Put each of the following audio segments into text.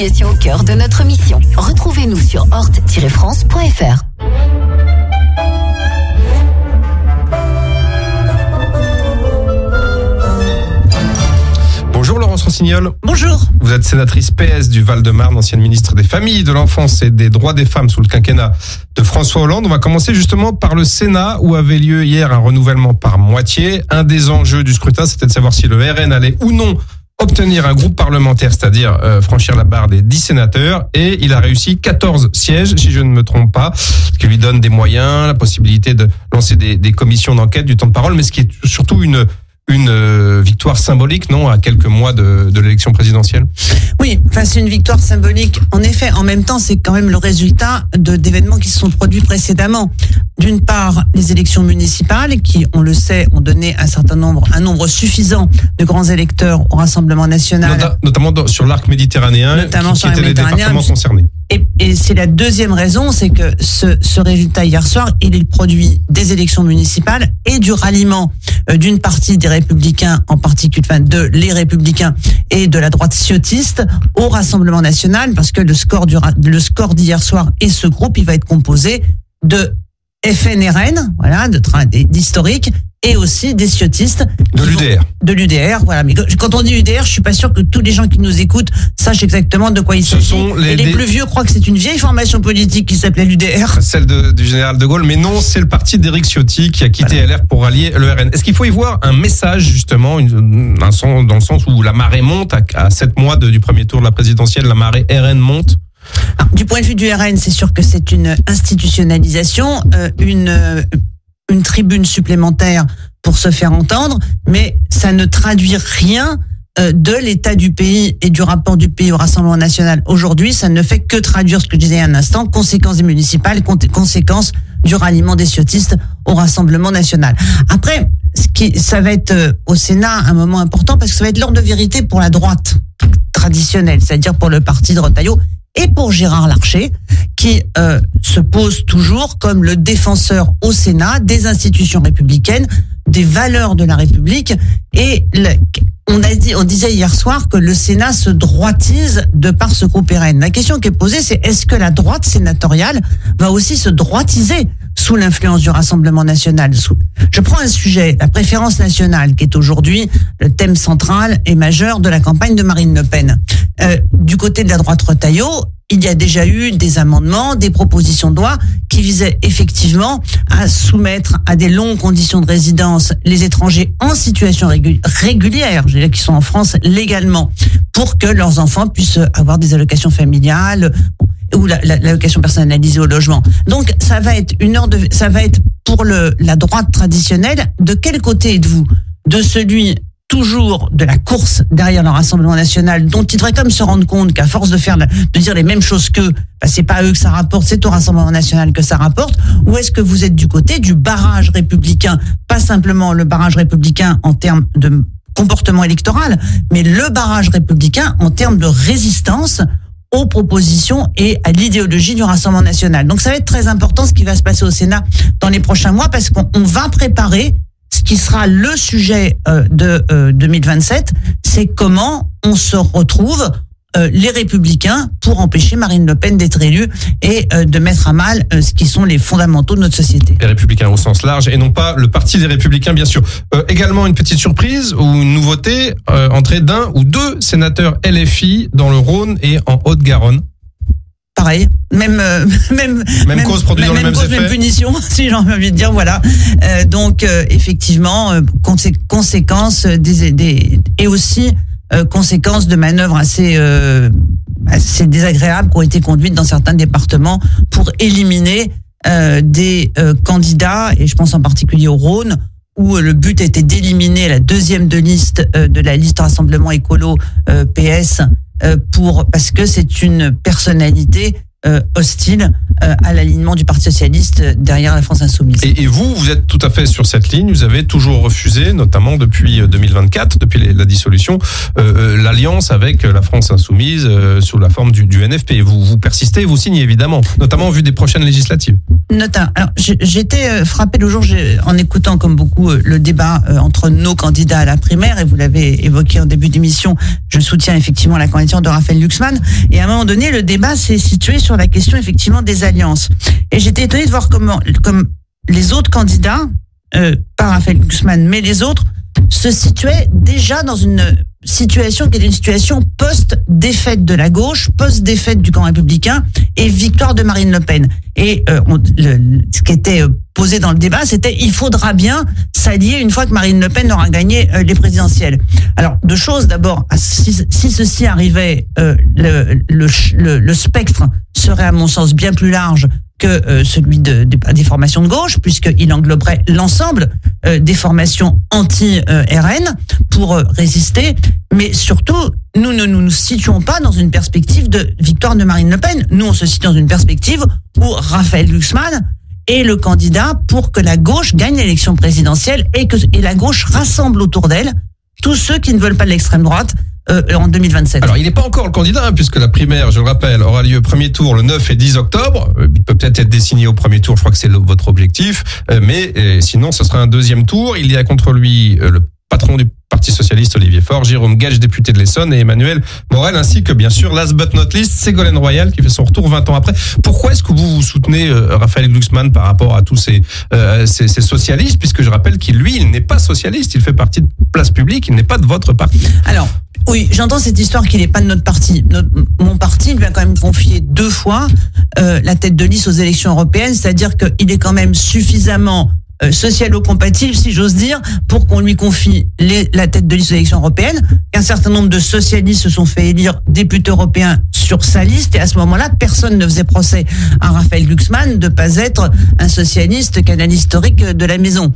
Au cœur de notre mission. Retrouvez-nous sur orte-france.fr. Bonjour Laurence Rossignol. Bonjour. Vous êtes sénatrice PS du Val-de-Marne, ancienne ministre des Familles, de l'Enfance et des Droits des Femmes sous le quinquennat de François Hollande. On va commencer justement par le Sénat où avait lieu hier un renouvellement par moitié. Un des enjeux du scrutin, c'était de savoir si le RN allait ou non obtenir un groupe parlementaire, c'est-à-dire franchir la barre des 10 sénateurs, et il a réussi 14 sièges, si je ne me trompe pas, ce qui lui donne des moyens, la possibilité de lancer des commissions d'enquête, du temps de parole, mais ce qui est surtout une victoire symbolique, non, à quelques mois de l'élection présidentielle. Oui, enfin c'est une victoire symbolique. En effet, en même temps, c'est quand même le résultat d'événements qui se sont produits précédemment. D'une part, les élections municipales qui, on le sait, ont donné un nombre suffisant de grands électeurs au Rassemblement national. Notamment sur l'arc méditerranéen, qui étaient les départements concernés. Et c'est la deuxième raison, c'est que ce résultat hier soir, il est le produit des élections municipales et du ralliement d'une partie des Républicains, en particulier, les Républicains et de la droite ciotiste au Rassemblement national, parce que le score d'hier soir et ce groupe, il va être composé de FNRN, voilà, d'historique, et aussi des ciotistes. De l'UDR, voilà. Mais quand on dit UDR, je suis pas sûr que tous les gens qui nous écoutent sachent exactement de quoi il s'agit. Les plus vieux croient que c'est une vieille formation politique qui s'appelait l'UDR. Celle du général de Gaulle, mais non, c'est le parti d'Éric Ciotti qui a quitté LR pour rallier le RN. Est-ce qu'il faut y voir un message, justement, dans le sens où la marée monte, à 7 mois du premier tour de la présidentielle, la marée RN monte? Alors, du point de vue du RN, c'est sûr que c'est une institutionnalisation, une tribune supplémentaire pour se faire entendre, mais ça ne traduit rien de l'état du pays et du rapport du pays au Rassemblement national. Aujourd'hui, ça ne fait que traduire ce que je disais il y a un instant, conséquences des municipales, conséquences du ralliement des ciotistes au Rassemblement national. Après, ça va être au Sénat un moment important parce que ça va être l'heure de vérité pour la droite traditionnelle, c'est-à-dire pour le parti de Retailleau et pour Gérard Larcher, qui se pose toujours comme le défenseur au Sénat des institutions républicaines, des valeurs de la République. Et on disait hier soir que le Sénat se droitise de par ce groupe RN. La question qui est posée, c'est est-ce que la droite sénatoriale va aussi se droitiser sous l'influence du Rassemblement national? Je prends un sujet, la préférence nationale, qui est aujourd'hui le thème central et majeur de la campagne de Marine Le Pen. Du côté de la droite Retailleau, il y a déjà eu des amendements, des propositions de loi qui visaient effectivement à soumettre à des longues conditions de résidence les étrangers en situation régulière, je dirais qui sont en France légalement, pour que leurs enfants puissent avoir des allocations familiales ou l'allocation personnalisée au logement. Donc ça va être pour la droite traditionnelle. De quel côté êtes-vous? De celui toujours de la course derrière le Rassemblement national, dont ils devraient comme se rendre compte qu'à force de dire les mêmes choses qu'eux, c'est pas à eux que ça rapporte, c'est au Rassemblement national que ça rapporte? Ou est-ce que vous êtes du côté du barrage républicain, pas simplement le barrage républicain en termes de comportement électoral, mais le barrage républicain en termes de résistance aux propositions et à l'idéologie du Rassemblement national? Donc ça va être très important ce qui va se passer au Sénat dans les prochains mois, parce qu'on va préparer ce qui sera le sujet de 2027, c'est comment on se retrouve les Républicains pour empêcher Marine Le Pen d'être élue et de mettre à mal ce qui sont les fondamentaux de notre société. Les Républicains au sens large et non pas le parti des Républicains, bien sûr. Également une petite surprise ou une nouveauté, entrée d'un ou deux sénateurs LFI dans le Rhône et en Haute-Garonne. Pareil, même cause produisant les mêmes effets. Même punition, si j'ai envie de dire, voilà. Donc effectivement, conséquences et aussi conséquences de manœuvres assez désagréables qui ont été conduites dans certains départements pour éliminer des candidats, et je pense en particulier au Rhône, où le but était d'éliminer la deuxième de la liste Rassemblement Écolo PS parce que c'est une personnalité hostile à l'alignement du Parti socialiste derrière la France insoumise. Et vous êtes tout à fait sur cette ligne. Vous avez toujours refusé, notamment depuis 2024, depuis la dissolution, l'alliance avec la France insoumise sous la forme du NFP. Vous persistez, vous signez évidemment, notamment en vue des prochaines législatives. Notamment. Alors, j'étais frappée le jour en écoutant comme beaucoup le débat entre nos candidats à la primaire, et vous l'avez évoqué en début d'émission, je soutiens effectivement la candidature de Raphaël Glucksmann, et à un moment donné le débat s'est situé sur la question effectivement des alliances. Et j'étais étonnée de voir comme les autres candidats, pas Raphaël Glucksmann, mais les autres, se situaient déjà dans une situation qui était une situation post-défaite de la gauche, post-défaite du camp républicain et victoire de Marine Le Pen. Et ce qui était posé dans le débat, c'était il faudra bien s'allier une fois que Marine Le Pen aura gagné les présidentielles. Alors, deux choses. D'abord, si ceci arrivait, le spectre serait à mon sens bien plus large que celui des formations de gauche, puisqu'il engloberait l'ensemble des formations anti-RN pour résister. Mais surtout, nous ne nous situons pas dans une perspective de victoire de Marine Le Pen. Nous, on se situe dans une perspective où Raphaël Glucksmann est le candidat pour que la gauche gagne l'élection présidentielle et la gauche rassemble autour d'elle tous ceux qui ne veulent pas de l'extrême droite en 2027. Alors, il n'est pas encore le candidat, puisque la primaire, je le rappelle, aura lieu premier tour le 9 et 10 octobre. Il peut peut-être être désigné au premier tour, je crois que c'est votre objectif. Mais sinon, ce sera un deuxième tour. Il y a contre lui le patron du Parti socialiste Olivier Faure, Jérôme Gage, député de l'Essonne, et Emmanuel Morel, ainsi que bien sûr, last but not least, Ségolène Royal, qui fait son retour 20 ans après. Pourquoi est-ce que vous soutenez Raphaël Glucksmann par rapport à tous ces socialistes, puisque je rappelle qu'il n'est pas socialiste, il fait partie de Place Publique, il n'est pas de votre parti. Alors, oui, j'entends cette histoire qu'il n'est pas de notre parti. Mon parti lui a quand même confié 2 fois la tête de liste aux élections européennes, c'est-à-dire qu'il est quand même suffisamment socialo-compatible, si j'ose dire, pour qu'on lui confie la tête de liste aux élections européennes, qu'un certain nombre de socialistes se sont fait élire députés européens sur sa liste, et à ce moment-là, personne ne faisait procès à Raphaël Glucksmann de pas être un socialiste canal historique de la maison.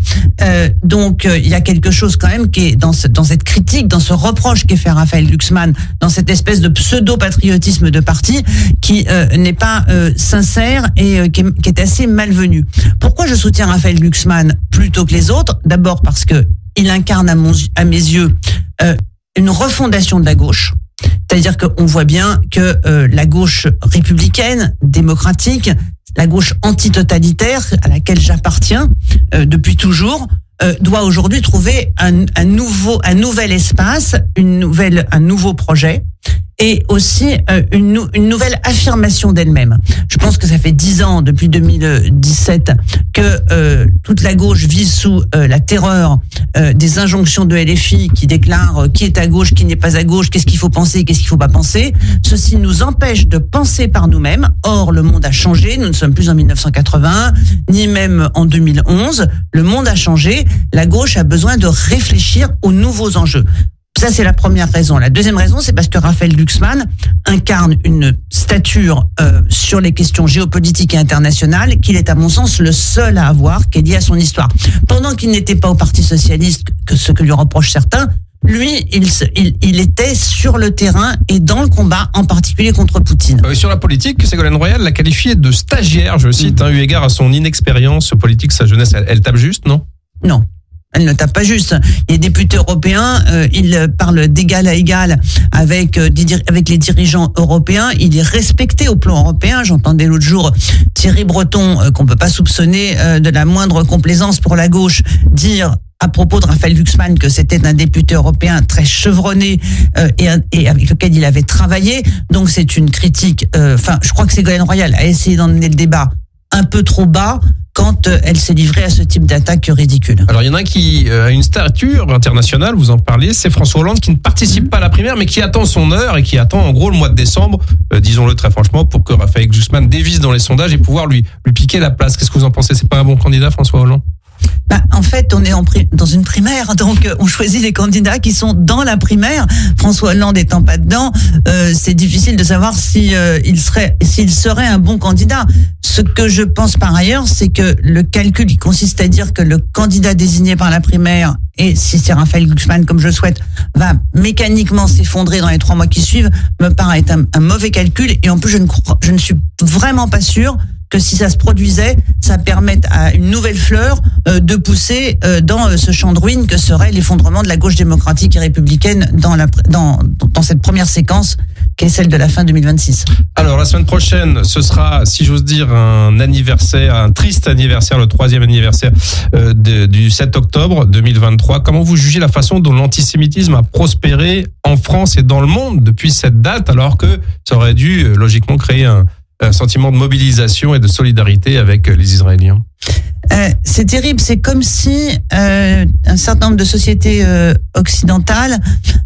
Donc, il y a quelque chose quand même qui est dans cette critique, dans ce reproche qu'est fait Raphaël Glucksmann, dans cette espèce de pseudo-patriotisme de parti qui n'est pas sincère et qui est assez malvenu. Pourquoi je soutiens Raphaël Glucksmann plutôt que les autres? D'abord parce que il incarne à mes yeux une refondation de la gauche. C'est-à-dire qu'on voit bien que la gauche républicaine, démocratique, la gauche antitotalitaire à laquelle j'appartiens depuis toujours, doit aujourd'hui trouver un nouvel espace, un nouveau projet, et aussi une nouvelle affirmation d'elle-même. Je pense que ça fait 10 ans, depuis 2017, que toute la gauche vit sous la terreur des injonctions de LFI qui déclarent qui est à gauche, qui n'est pas à gauche, qu'est-ce qu'il faut penser, qu'est-ce qu'il faut pas penser. Ceci nous empêche de penser par nous-mêmes. Or, le monde a changé. Nous ne sommes plus en 1981, ni même en 2011. Le monde a changé. La gauche a besoin de réfléchir aux nouveaux enjeux. Ça, c'est la première raison. La deuxième raison, c'est parce que Raphaël Glucksmann incarne une stature sur les questions géopolitiques et internationales qu'il est, à mon sens, le seul à avoir, qui est lié à son histoire. Pendant qu'il n'était pas au Parti socialiste, que ce que lui reprochent certains, lui, il était sur le terrain et dans le combat, en particulier contre Poutine. Sur la politique, Ségolène Royal l'a qualifié de stagiaire, je cite, eu égard à son inexpérience politique, sa jeunesse. Elle tape juste, non? Non. Elle ne tape pas juste. Il est député européen, il parle d'égal à égal avec les dirigeants européens, il est respecté au plan européen. J'entendais l'autre jour Thierry Breton, qu'on peut pas soupçonner de la moindre complaisance pour la gauche, dire à propos de Raphaël Glucksmann que c'était un député européen très chevronné et avec lequel il avait travaillé. Donc c'est une critique. Je crois que Ségolène Royal a essayé d'emmener le débat un peu trop bas quand elle s'est livrée à ce type d'attaque ridicule. Alors, il y en a un qui a une stature internationale, vous en parlez, c'est François Hollande, qui ne participe pas à la primaire, mais qui attend son heure et qui attend en gros le mois de décembre, disons-le très franchement, pour que Raphaël Glucksmann dévisse dans les sondages et pouvoir lui piquer la place. Qu'est-ce que vous en pensez? C'est pas un bon candidat, François Hollande? En fait, on est dans une primaire, donc on choisit les candidats qui sont dans la primaire. François Hollande étant pas dedans, c'est difficile de savoir s'il serait un bon candidat. Ce que je pense par ailleurs, c'est que le calcul qui consiste à dire que le candidat désigné par la primaire, et si c'est Raphaël Glucksmann comme je le souhaite, va mécaniquement s'effondrer dans les 3 mois qui suivent, me paraît être un mauvais calcul. Et en plus, je ne suis vraiment pas sûr que si ça se produisait, ça permette à une nouvelle fleur de pousser dans ce champ de ruines que serait l'effondrement de la gauche démocratique et républicaine dans cette première séquence qui est celle de la fin 2026. Alors, Alors, la semaine prochaine, ce sera, si j'ose dire, un triste anniversaire, le 3e anniversaire du 7 octobre 2023. Comment vous jugez la façon dont l'antisémitisme a prospéré en France et dans le monde depuis cette date, alors que ça aurait dû logiquement créer un sentiment de mobilisation et de solidarité avec les Israéliens? C'est terrible, c'est comme si un certain nombre de sociétés occidentales,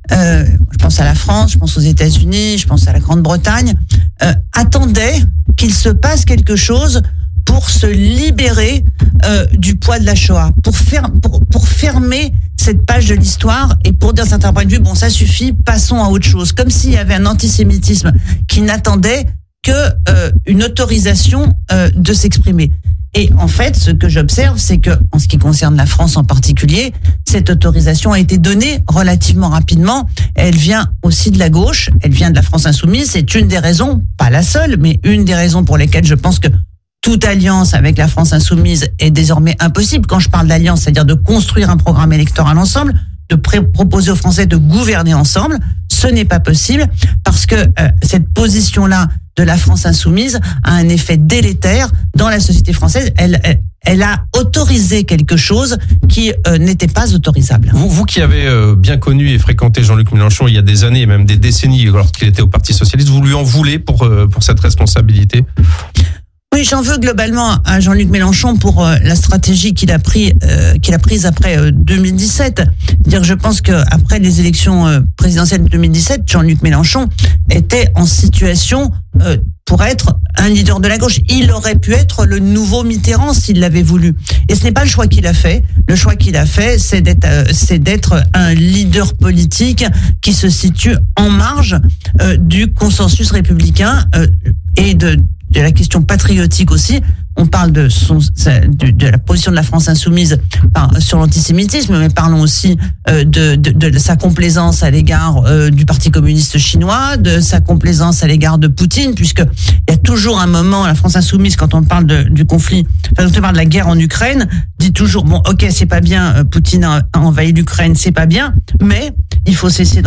je pense à la France, je pense aux États-Unis, je pense à la Grande-Bretagne, attendaient qu'il se passe quelque chose pour se libérer du poids de la Shoah, pour fermer cette page de l'histoire et pour dire d'un certain point de vue, bon, ça suffit, passons à autre chose. Comme s'il y avait un antisémitisme qui n'attendait que une autorisation de s'exprimer. Et en fait, ce que j'observe, c'est que, en ce qui concerne la France en particulier, cette autorisation a été donnée relativement rapidement. Elle vient aussi de la gauche, elle vient de la France insoumise. C'est une des raisons, pas la seule, mais une des raisons pour lesquelles je pense que toute alliance avec la France insoumise est désormais impossible. Quand je parle d'alliance, c'est-à-dire de construire un programme électoral ensemble, de proposer aux Français de gouverner ensemble, ce n'est pas possible parce que cette position-là de la France insoumise a un effet délétère dans la société française. Elle a autorisé quelque chose qui n'était pas autorisable. Vous qui avez bien connu et fréquenté Jean-Luc Mélenchon il y a des années et même des décennies lorsqu'il était au Parti socialiste, vous lui en voulez pour cette responsabilité? Oui, j'en veux globalement à Jean-Luc Mélenchon pour la stratégie qu'il a prise après 2017. C'est-à-dire, je pense que après les élections présidentielles de 2017, Jean-Luc Mélenchon était en situation pour être un leader de la gauche. Il aurait pu être le nouveau Mitterrand s'il l'avait voulu. Et ce n'est pas le choix qu'il a fait. Le choix qu'il a fait, c'est d'être un leader politique qui se situe en marge du consensus républicain et de la question patriotique aussi. On parle de la position de la France insoumise sur l'antisémitisme, mais parlons aussi de sa complaisance à l'égard du Parti communiste chinois, de sa complaisance à l'égard de Poutine, puisque il y a toujours un moment, la France insoumise, quand on parle du conflit, quand on parle de la guerre en Ukraine, dit toujours, bon, ok, c'est pas bien, Poutine a envahi l'Ukraine, c'est pas bien, mais il faut cesser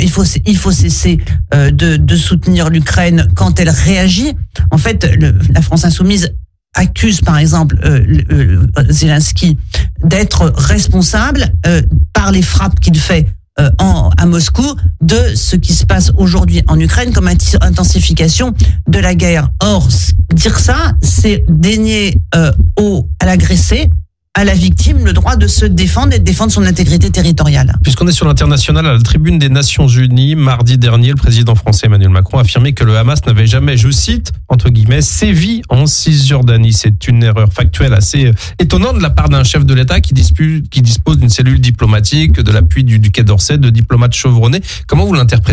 de soutenir l'Ukraine quand elle réagit. En fait, la France insoumise accuse par exemple Zelensky d'être responsable par les frappes qu'il fait à Moscou de ce qui se passe aujourd'hui en Ukraine comme intensification de la guerre. Or, dire ça, c'est dénier à l'agressé, à la victime, le droit de se défendre et de défendre son intégrité territoriale. Puisqu'on est sur l'international, à la tribune des Nations Unies, mardi dernier, le président français Emmanuel Macron a affirmé que le Hamas n'avait jamais, je cite, entre guillemets, sévi en Cisjordanie. C'est une erreur factuelle assez étonnante de la part d'un chef de l'État qui dispose d'une cellule diplomatique, de l'appui du Quai d'Orsay, de diplomates chevronnés. Comment vous l'interprétez ?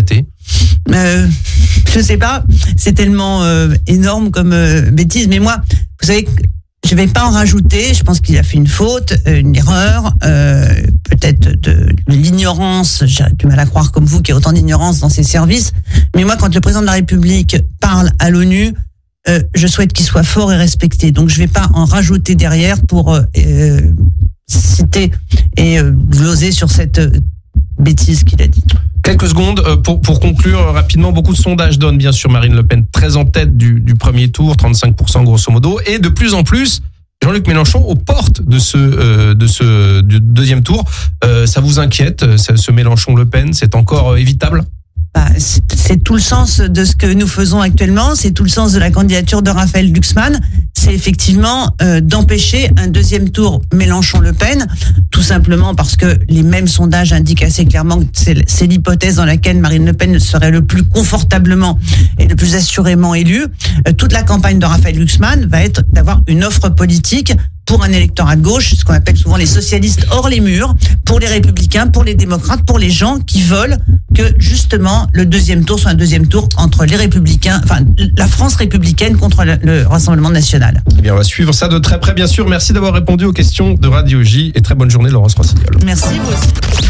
Je sais pas, c'est tellement énorme comme bêtise, mais moi, vous savez, je vais pas en rajouter. Je pense qu'il a fait une faute, une erreur, peut-être de l'ignorance. J'ai du mal à croire comme vous qu'il y a autant d'ignorance dans ces services. Mais moi, quand le président de la République parle à l'ONU, je souhaite qu'il soit fort et respecté. Donc, je vais pas en rajouter derrière pour citer et gloser sur cette bêtise qu'il a dit. Quelques secondes pour conclure rapidement. Beaucoup de sondages donnent bien sûr Marine Le Pen très en tête du premier tour, 35% grosso modo, et de plus en plus Jean-Luc Mélenchon aux portes de ce deuxième tour. Ça vous inquiète, ce Mélenchon-Le Pen, c'est encore évitable ? C'est tout le sens de ce que nous faisons actuellement, c'est tout le sens de la candidature de Raphaël Glucksmann, c'est effectivement d'empêcher un deuxième tour Mélenchon-Le Pen, tout simplement parce que les mêmes sondages indiquent assez clairement que c'est l'hypothèse dans laquelle Marine Le Pen serait le plus confortablement et le plus assurément élue. Toute la campagne de Raphaël Glucksmann va être d'avoir une offre politique pour un électorat de gauche, ce qu'on appelle souvent les socialistes hors les murs, pour les républicains, pour les démocrates, pour les gens qui veulent que justement le deuxième tour soit un deuxième tour entre les républicains, enfin la France républicaine contre le Rassemblement national. Eh bien, on va suivre ça de très près, bien sûr. Merci d'avoir répondu aux questions de Radio J et très bonne journée, Laurence Rossignol. Merci, vous aussi.